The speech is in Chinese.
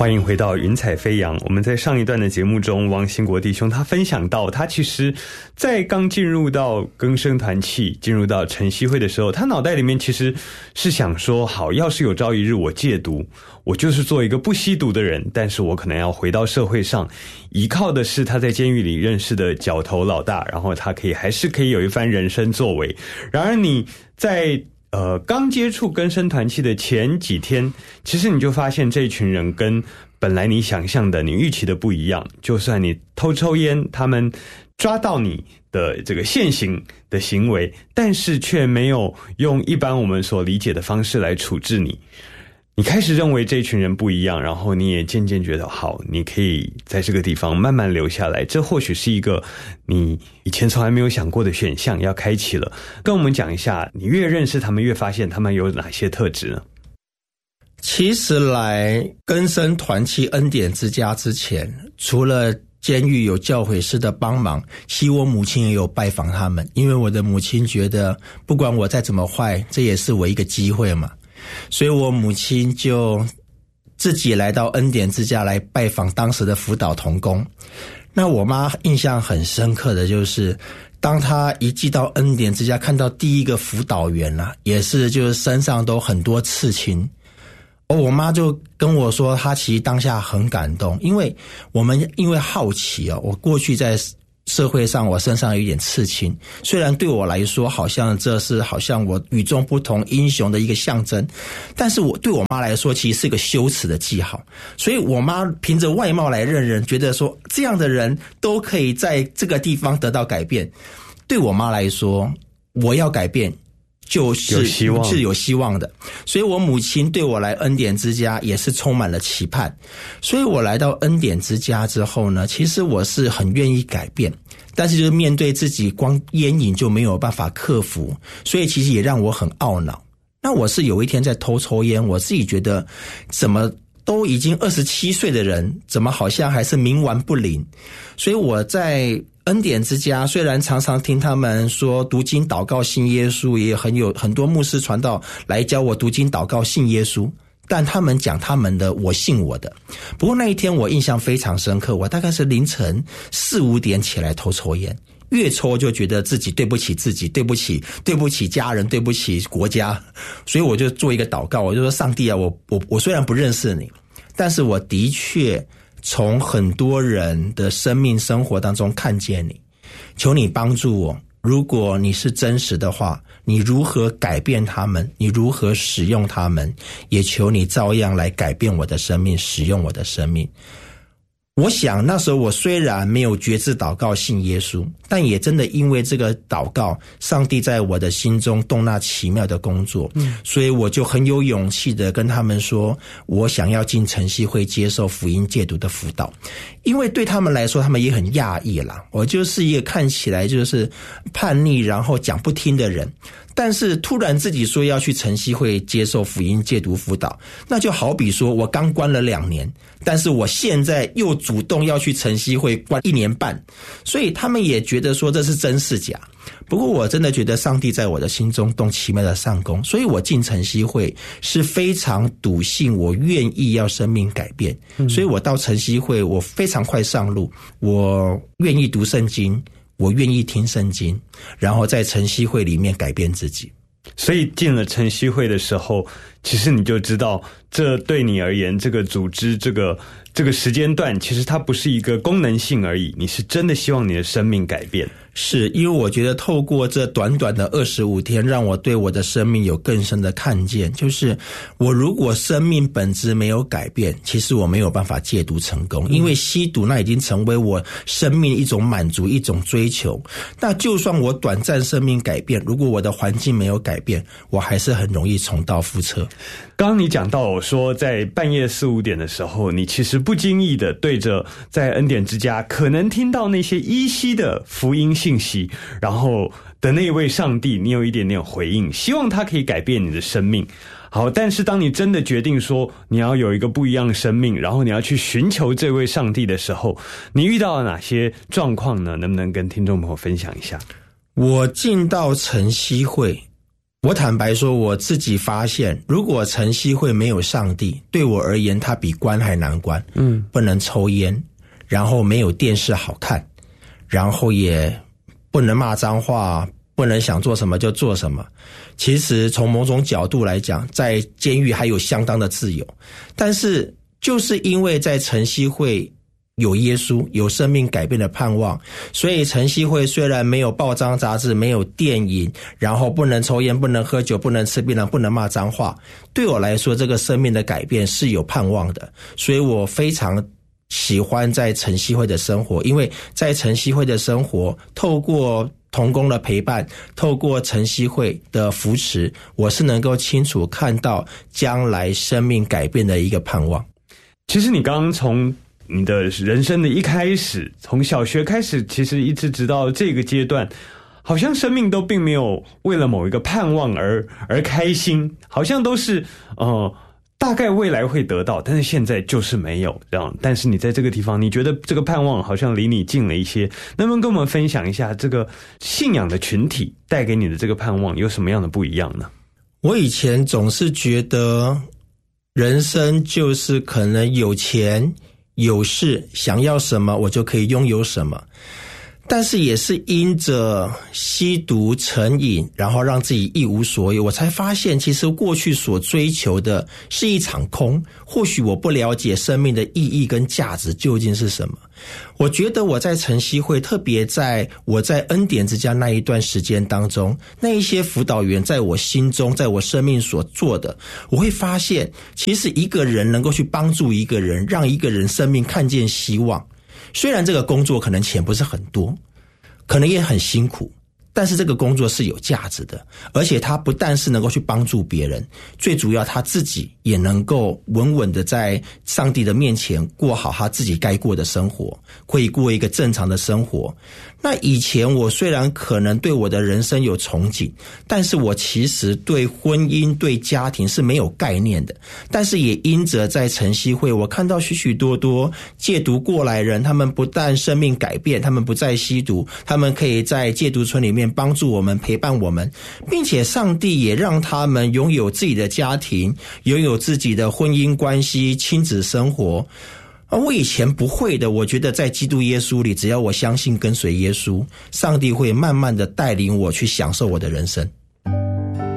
欢迎回到云彩飞扬。我们在上一段的节目中，王兴国弟兄他分享到，他其实在刚进入到更生团契，进入到晨曦会的时候，他脑袋里面其实是想说，好，要是有朝一日我戒毒，我就是做一个不吸毒的人，但是我可能要回到社会上，依靠的是他在监狱里认识的角头老大，然后他还是可以有一番人生作为。然而你在刚接触更生团契的前几天，其实你就发现这一群人跟本来你想象的、你预期的不一样。就算你偷抽烟，他们抓到你的这个现行的行为，但是却没有用一般我们所理解的方式来处置你。你开始认为这一群人不一样，然后你也渐渐觉得好，你可以在这个地方慢慢留下来，这或许是一个你以前从来没有想过的选项要开启了。跟我们讲一下，你越认识他们，越发现他们有哪些特质呢？ 其实来更生团契恩典之家之前，除了监狱有教诲师的帮忙，其实我母亲也有拜访他们，因为我的母亲觉得不管我再怎么坏，这也是我一个机会嘛，所以我母亲就自己来到恩典之家来拜访当时的辅导同工。那我妈印象很深刻的就是，当她一进到恩典之家，看到第一个辅导员啊，也是就是身上都很多刺青。我妈就跟我说，她其实当下很感动，因为我们因为好奇哦，我过去在社会上我身上有一点刺青，虽然对我来说好像这是好像我与众不同英雄的一个象征，但是对我妈来说其实是个羞耻的记号。所以我妈凭着外貌来认人，觉得说这样的人都可以在这个地方得到改变。对我妈来说，我要改变就是有希望的，所以我母亲对我来恩典之家也是充满了期盼。所以我来到恩典之家之后呢，其实我是很愿意改变，但是就是面对自己光烟瘾就没有办法克服，所以其实也让我很懊恼。那我是有一天在偷抽烟，我自己觉得怎么都已经27岁的人，怎么好像还是冥顽不灵。所以我在恩典之家虽然常常听他们说读经祷告信耶稣，也有很多牧师传道来教我读经祷告信耶稣，但他们讲他们的，我信我的。不过那一天我印象非常深刻，我大概是凌晨4、5点起来偷抽烟，越抽就觉得自己对不起自己，对不起家人，对不起国家。所以我就做一个祷告，我就说上帝啊，我虽然不认识你，但是我的确从很多人的生命生活当中看见你，求你帮助我，如果你是真实的话，你如何改变他们，你如何使用他们，也求你照样来改变我的生命，使用我的生命。我想那时候我虽然没有决志祷告信耶稣，但也真的因为这个祷告，上帝在我的心中动那奇妙的工作，所以我就很有勇气的跟他们说，我想要进晨曦会接受福音戒毒的辅导。因为对他们来说，他们也很讶异啦，我就是一个看起来就是叛逆然后讲不听的人，但是突然自己说要去晨曦会接受福音戒毒辅导，那就好比说我刚关了2年，但是我现在又主动要去晨曦会关1年半，所以他们也觉得说这是真是假。不过我真的觉得上帝在我的心中动奇妙的上工，所以我进晨曦会是非常笃信我愿意要生命改变，所以我到晨曦会我非常快上路，我愿意读圣经，我愿意听圣经，然后在晨曦会里面改变自己。 所以进了晨曦会的时候，其实你就知道，这对你而言，这个组织，这个时间段，其实它不是一个功能性而已，你是真的希望你的生命改变。 是因为我觉得透过这短短的25天，让我对我的生命有更深的看见，就是我如果生命本质没有改变，其实我没有办法戒毒成功，因为吸毒那已经成为我生命一种满足，一种追求。那就算我短暂生命改变，如果我的环境没有改变，我还是很容易重蹈覆辙。 刚刚你讲到我说在半夜4、5点的时候，你其实不经意的对着在恩典之家可能听到那些依稀的福音信息，然后的那位上帝，你有一点点回应，希望他可以改变你的生命。好，但是当你真的决定说你要有一个不一样的生命，然后你要去寻求这位上帝的时候，你遇到了哪些状况呢？能不能跟听众朋友分享一下？ 我进到晨曦会， 我坦白说，我自己发现，如果晨曦会没有上帝，对我而言，它比关还难关。不能抽烟，然后没有电视好看，然后也不能骂脏话，不能想做什么就做什么。其实从某种角度来讲，在监狱还有相当的自由，但是就是因为在晨曦会有耶稣，有生命改变的盼望，所以晨曦会虽然没有报章杂志，没有电影，然后不能抽烟，不能喝酒，不能吃槟榔，不能骂脏话，对我来说这个生命的改变是有盼望的，所以我非常喜欢在晨曦会的生活，因为在晨曦会的生活，透过同工的陪伴，透过晨曦会的扶持，我是能够清楚看到将来生命改变的一个盼望。 其实你刚刚从你的人生的一开始，从小学开始，其实一直到这个阶段，好像生命都并没有为了某一个盼望而开心，好像都是大概未来会得到，但是现在就是没有这样。但是你在这个地方，你觉得这个盼望好像离你近了一些，能不能跟我们分享一下这个信仰的群体带给你的这个盼望有什么样的不一样呢？ 我以前总是觉得人生就是可能有钱有势，想要什么我就可以拥有什么，但是也是因着吸毒成瘾，然后让自己一无所有，我才发现其实过去所追求的是一场空，或许我不了解生命的意义跟价值究竟是什么。我觉得我在晨曦会，特别在我在恩典之家那一段时间当中，那一些辅导员在我心中，在我生命所做的，我会发现其实一个人能够去帮助一个人，让一个人生命看见希望，虽然这个工作可能钱不是很多，可能也很辛苦，但是这个工作是有价值的，而且他不但是能够去帮助别人，最主要他自己也能够稳稳的在上帝的面前过好他自己该过的生活，可以过一个正常的生活。那以前我虽然可能对我的人生有憧憬，但是我其实对婚姻对家庭是没有概念的，但是也因着在晨曦会，我看到许许多多戒毒过来人，他们不但生命改变，他们不再吸毒，他们可以在戒毒村里面帮助我们，陪伴我们，并且上帝也让他们拥有自己的家庭，拥有自己的婚姻关系，亲子生活。我以前不会的，我觉得在基督耶稣里，只要我相信跟随耶稣，上帝会慢慢的带领我去享受我的人生。